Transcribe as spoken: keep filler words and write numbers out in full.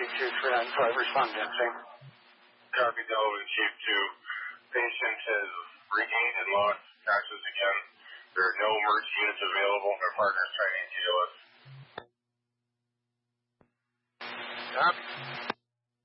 two three nine five, respond to Dempsey. Copy, Delaware Chief two. Patient has regained and lost access again. There are no emergency units available. Our partner is trying to A T O us. Copy.